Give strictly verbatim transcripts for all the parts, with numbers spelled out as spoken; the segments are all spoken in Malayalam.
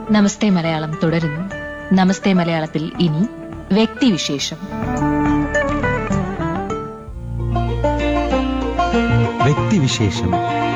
നമസ്തേ മലയാളം തുടരുന്നു. നമസ്തേ മലയാളത്തിൽ ഇനി വ്യക്തിവിശേഷം. വ്യക്തിവിശേഷം.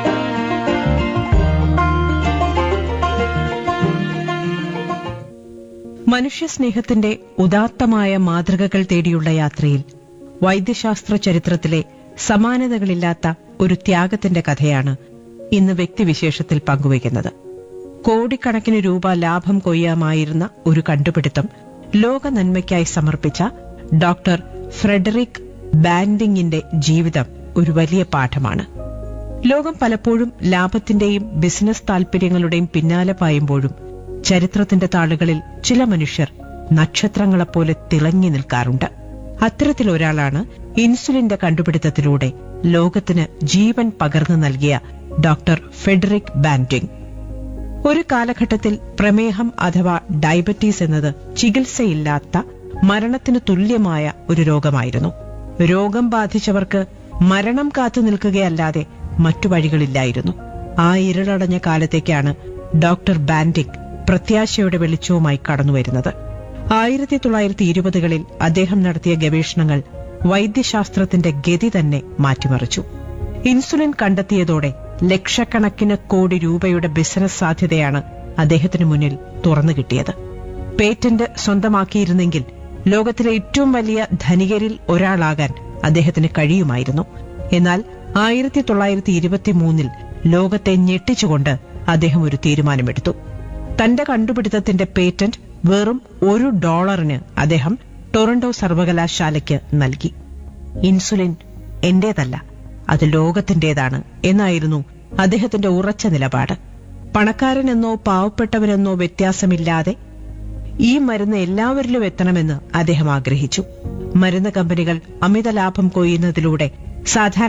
മനുഷ്യസ്നേഹത്തിന്റെ ഉദാത്തമായ മാതൃകകൾ തേടിയുള്ള യാത്രയിൽ വൈദ്യശാസ്ത്ര ചരിത്രത്തിലെ സമാനതകളില്ലാത്ത ഒരു ത്യാഗത്തിന്റെ കഥയാണ് ഇന്ന് വ്യക്തിവിശേഷത്തിൽ പങ്കുവയ്ക്കുന്നത്. കോടിക്കണക്കിന് രൂപ ലാഭം കൊയ്യാമായിരുന്ന ഒരു കണ്ടുപിടുത്തം ലോക നന്മയ്ക്കായി സമർപ്പിച്ച ഡോക്ടർ ഫ്രെഡറിക് ബാൻഡിങ്ങിന്റെ ജീവിതം ഒരു വലിയ പാഠമാണ്. ലോകം പലപ്പോഴും ലാഭത്തിന്റെയും ബിസിനസ് താൽപര്യങ്ങളുടെയും പിന്നാലെ പായുമ്പോഴും ചരിത്രത്തിന്റെ താളുകളിൽ ചില മനുഷ്യർ നക്ഷത്രങ്ങളെപ്പോലെ തിളങ്ങി നിൽക്കാറുണ്ട്. അത്തരത്തിലൊരാളാണ് ഇൻസുലിന്റെ കണ്ടുപിടുത്തത്തിലൂടെ ലോകത്തിന് ജീവൻ പകർന്നു നൽകിയ ഡോക്ടർ ഫ്രെഡറിക് ബാൻഡിങ്. ഒരു കാലഘട്ടത്തിൽ പ്രമേഹം അഥവാ ഡയബറ്റീസ് എന്നത് ചികിത്സയില്ലാത്ത മരണത്തിന് തുല്യമായ ഒരു രോഗമായിരുന്നു. രോഗം ബാധിച്ചവർക്ക് മരണം കാത്തു നിൽക്കുകയല്ലാതെ മറ്റു വഴികളില്ലായിരുന്നു. ആ ഇരുളടഞ്ഞ കാലത്തേക്കാണ് ഡോക്ടർ ബാൻഡിങ് പ്രത്യാശയുടെ വെളിച്ചവുമായി കടന്നുവരുന്നത്. ആയിരത്തി തൊള്ളായിരത്തി ഇരുപതുകളിൽ അദ്ദേഹം നടത്തിയ ഗവേഷണങ്ങൾ വൈദ്യശാസ്ത്രത്തിന്റെ ഗതി തന്നെ മാറ്റിമറിച്ചു. ഇൻസുലിൻ കണ്ടെത്തിയതോടെ ലക്ഷക്കണക്കിന് കോടി രൂപയുടെ ബിസിനസ് സാധ്യതയാണ് അദ്ദേഹത്തിന് മുന്നിൽ തുറന്നു കിട്ടിയത്. പേറ്റന്റ് സ്വന്തമാക്കിയിരുന്നെങ്കിൽ ലോകത്തിലെ ഏറ്റവും വലിയ ധനികരിൽ ഒരാളാകാൻ അദ്ദേഹത്തിന് കഴിയുമായിരുന്നു. എന്നാൽ ആയിരത്തി തൊള്ളായിരത്തി ഇരുപത്തിമൂന്നിൽ ലോകത്തെ ഞെട്ടിച്ചുകൊണ്ട് അദ്ദേഹം ഒരു തീരുമാനമെടുത്തു. തന്റെ കണ്ടുപിടുത്തത്തിന്റെ പേറ്റന്റ് വെറും ഒരു ഡോളറിന് അദ്ദേഹം ടൊറന്റോ സർവകലാശാലയ്ക്ക് നൽകി. ഇൻസുലിൻ എന്റേതല്ല, അത് ലോകത്തിന്റേതാണ് എന്നായിരുന്നു അദ്ദേഹത്തിന്റെ ഉറച്ച നിലപാട്. പണക്കാരനെന്നോ പാവപ്പെട്ടവനെന്നോ വ്യത്യാസമില്ലാതെ ഈ മരുന്ന് എല്ലാവരിലും എത്തണമെന്ന് അദ്ദേഹം ആഗ്രഹിച്ചു. മരുന്ന് കമ്പനികൾ അമിത ലാഭം കൊയ്യുന്നതിലൂടെ സാധാരണ